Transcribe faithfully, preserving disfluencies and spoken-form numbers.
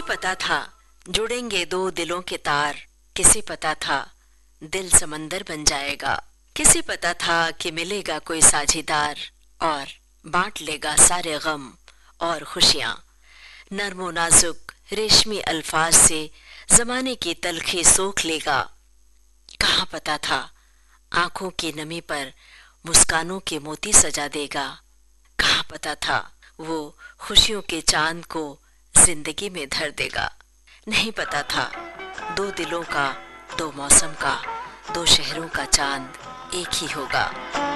पता था जुड़ेंगे दो दिलों के तार, किसे पता था दिल समंदर बन जाएगा, किसे पता था कि मिलेगा कोई साझीदार और बांट लेगा सारे गम और खुशियां। नर्मो नाजुक रेशमी अल्फाज से जमाने की तलखी सोख लेगा। कहाँ पता था आंखों की नमी पर मुस्कानों के मोती सजा देगा। कहाँ पता था वो खुशियों के चांद को जिंदगी में धर देगा। नहीं पता था दो दिलों का, दो मौसम का, दो शहरों का चांद एक ही होगा।